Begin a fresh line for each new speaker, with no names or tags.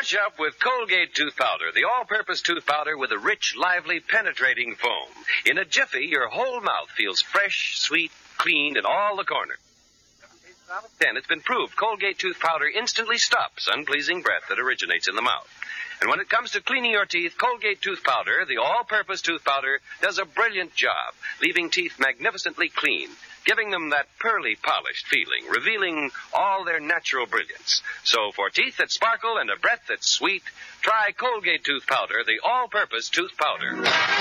Brush up with Colgate Tooth Powder, the all-purpose tooth powder with a rich, lively, penetrating foam. In a jiffy, your whole mouth feels fresh, sweet, clean in all the corners. Then it's been proved Colgate Tooth Powder instantly stops unpleasing breath that originates in the mouth. And when it comes to cleaning your teeth, Colgate Tooth Powder, the all-purpose tooth powder, does a brilliant job, leaving teeth magnificently clean, giving them that pearly, polished feeling, revealing all their natural brilliance. So for teeth that sparkle and a breath that's sweet, try Colgate Tooth Powder, the all-purpose tooth powder.